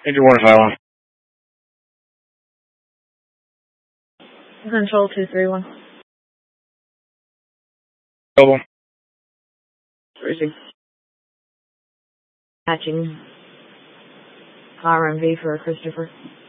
Engine 1 is Island. Control 231. Available. Cruising. Hatching. RMV for Christopher.